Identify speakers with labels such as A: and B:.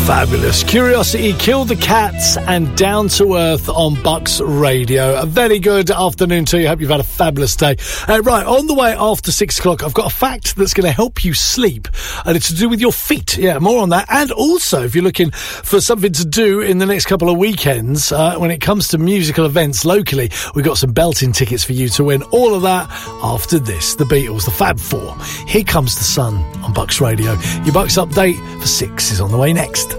A: Fabulous. Curiosity Killed the Cats and Down to Earth on Bucks Radio. A very good afternoon to you. Hope you've had a fabulous day. Right, on the way after 6 o'clock, I've got a fact that's going to help you sleep, and it's to do with your feet. Yeah, more on that. And also, if you're looking for something to do in the next couple of weekends, when it comes to musical events locally, we've got some belting tickets for you to win. All of that after this. The Beatles, the Fab Four. Here Comes the Sun on Bucks Radio. Your Bucks update for 6 is on the way next.